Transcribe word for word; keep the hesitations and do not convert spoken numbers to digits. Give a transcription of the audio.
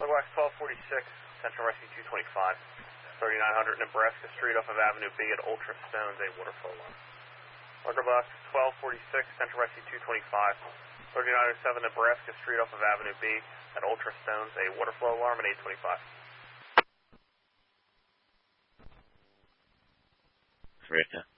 Lugwax twelve forty-six, Central Rescue two twenty-five, thirty-nine hundred Nebraska Street off of Avenue B at Ultra Stones, a water flow alarm. Lugwax twelve forty-six, Central Rescue two twenty-five, thirty-nine oh seven Nebraska Street off of Avenue B at Ultra Stones, a water flow alarm at eight twenty-five. Rita.